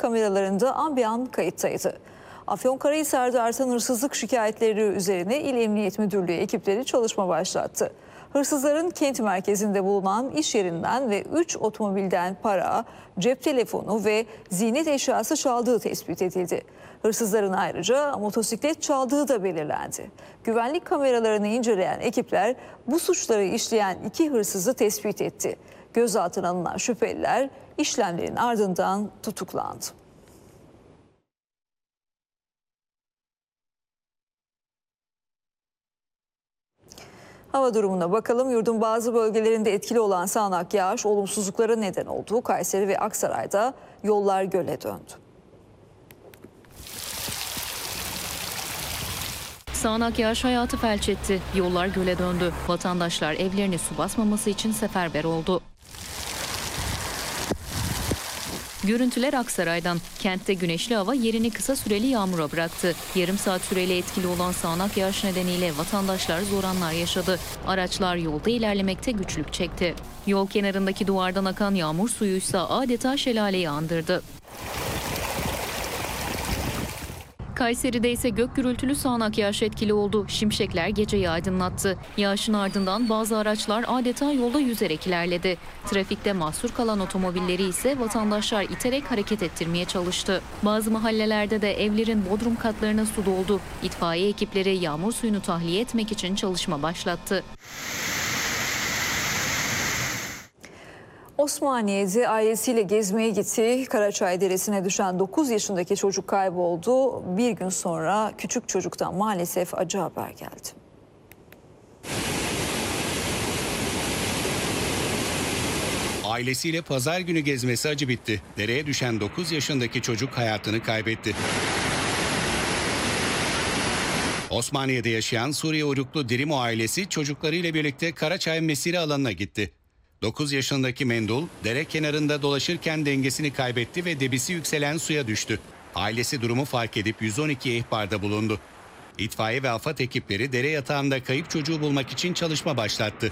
kameralarında an bir an kayıttaydı. Afyonkarahisar'da artan hırsızlık şikayetleri üzerine İl Emniyet Müdürlüğü ekipleri çalışma başlattı. Hırsızların kent merkezinde bulunan iş yerinden ve 3 otomobilden para, cep telefonu ve ziynet eşyası çaldığı tespit edildi. Hırsızların ayrıca motosiklet çaldığı da belirlendi. Güvenlik kameralarını inceleyen ekipler bu suçları işleyen 2 hırsızı tespit etti. Gözaltına alınan şüpheliler işlemlerin ardından tutuklandı. Hava durumuna bakalım. Yurdun bazı bölgelerinde etkili olan sağanak yağış olumsuzluklara neden oldu. Kayseri ve Aksaray'da yollar göle döndü. Sağanak yağış hayatı felç etti. Yollar göle döndü. Vatandaşlar evlerini su basmaması için seferber oldu. Görüntüler Aksaray'dan. Kentte güneşli hava yerini kısa süreli yağmura bıraktı. Yarım saat süreli etkili olan sağanak yağış nedeniyle vatandaşlar zor anlar yaşadı. Araçlar yolda ilerlemekte güçlük çekti. Yol kenarındaki duvardan akan yağmur suyuysa adeta şelaleyi andırdı. Kayseri'de ise gök gürültülü sağanak yağış etkili oldu. Şimşekler geceyi aydınlattı. Yağışın ardından bazı araçlar adeta yolda yüzerek ilerledi. Trafikte mahsur kalan otomobilleri ise vatandaşlar iterek hareket ettirmeye çalıştı. Bazı mahallelerde de evlerin bodrum katlarına su doldu. İtfaiye ekipleri yağmur suyunu tahliye etmek için çalışma başlattı. Osmaniye'de ailesiyle gezmeye gitti. Karaçay Deresi'ne düşen 9 yaşındaki çocuk kayboldu. Bir gün sonra küçük çocuktan maalesef acı haber geldi. Ailesiyle pazar günü gezmesi acı bitti. Dereye düşen 9 yaşındaki çocuk hayatını kaybetti. Osmaniye'de yaşayan Suriye uyruklu Dirimo ailesi çocuklarıyla birlikte Karaçay mesire alanına gitti. 9 yaşındaki Mendul dere kenarında dolaşırken dengesini kaybetti ve debisi yükselen suya düştü. Ailesi durumu fark edip 112'ye ihbarda bulundu. İtfaiye ve AFAD ekipleri dere yatağında kayıp çocuğu bulmak için çalışma başlattı.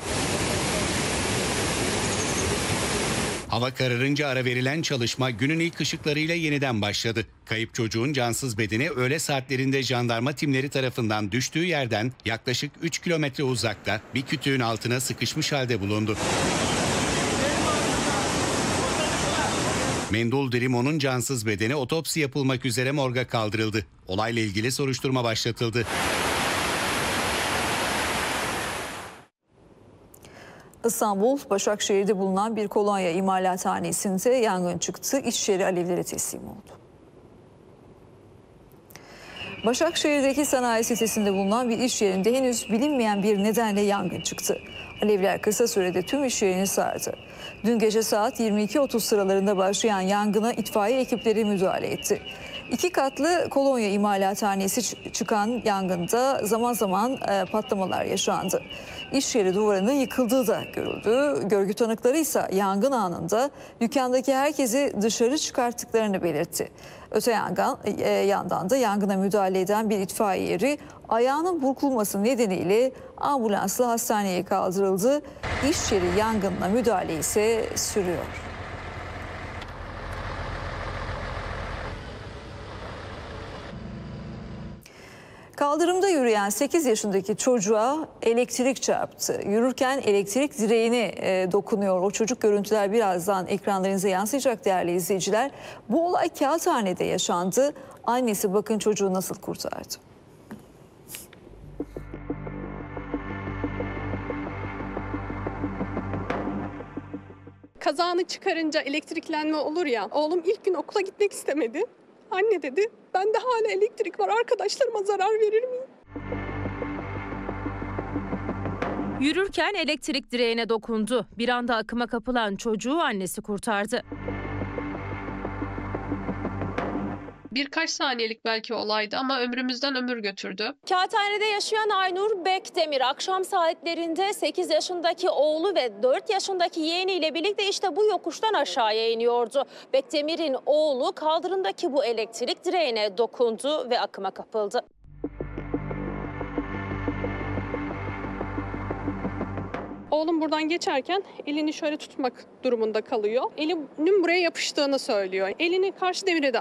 Hava kararınca ara verilen çalışma günün ilk ışıklarıyla yeniden başladı. Kayıp çocuğun cansız bedeni öğle saatlerinde jandarma timleri tarafından düştüğü yerden yaklaşık 3 kilometre uzakta bir kütüğün altına sıkışmış halde bulundu. Mendul Dirimo'nun cansız bedeni otopsi yapılmak üzere morga kaldırıldı. Olayla ilgili soruşturma başlatıldı. İstanbul, Başakşehir'de bulunan bir kolonya imalathanesinde yangın çıktı. İş yeri alevlere teslim oldu. Başakşehir'deki sanayi sitesinde bulunan bir iş yerinde henüz bilinmeyen bir nedenle yangın çıktı. Alevler kısa sürede tüm iş yerini sardı. Dün gece saat 22.30 sıralarında başlayan yangına itfaiye ekipleri müdahale etti. 2 katlı kolonya imalathanesi çıkan yangında zaman zaman patlamalar yaşandı. İş yeri duvarının yıkıldığı da görüldü. Görgü tanıkları ise yangın anında dükkandaki herkesi dışarı çıkarttıklarını belirtti. Öte yandan da yangına müdahale eden bir itfaiye eri ayağının burkulması nedeniyle ambulansla hastaneye kaldırıldı. İş yeri yangınına müdahale ise sürüyor. Kaldırımda yürüyen 8 yaşındaki çocuğa elektrik çarptı. Yürürken elektrik direğine dokunuyor. O çocuk görüntüler birazdan ekranlarınıza yansıyacak değerli izleyiciler. Bu olay Kağıthane'de yaşandı. Annesi bakın çocuğu nasıl kurtardı. Kazanı çıkarınca elektriklenme olur ya. Oğlum ilk gün okula gitmek istemedi. Anne dedi, bende hala elektrik var, arkadaşlarıma zarar verir miyim? Yürürken elektrik direğine dokundu. Bir anda akıma kapılan çocuğu annesi kurtardı. Birkaç saniyelik belki olaydı ama ömrümüzden ömür götürdü. Kağıthane'de yaşayan Aynur Bekdemir akşam saatlerinde 8 yaşındaki oğlu ve 4 yaşındaki yeğeniyle birlikte işte bu yokuştan aşağıya iniyordu. Bekdemir'in oğlu kaldırımdaki bu elektrik direğine dokundu ve akıma kapıldı. Oğlum buradan geçerken elini şöyle tutmak durumunda kalıyor. Elinin buraya yapıştığını söylüyor. Elini karşı demire de